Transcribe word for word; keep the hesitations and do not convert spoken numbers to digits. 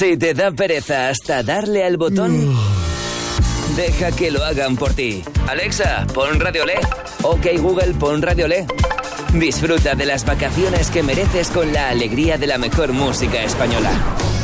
Si te da pereza hasta darle al botón, deja que lo hagan por ti. Alexa, pon Radio Le. Ok Google, pon Radio Le. Disfruta de las vacaciones que mereces con la alegría de la mejor música española.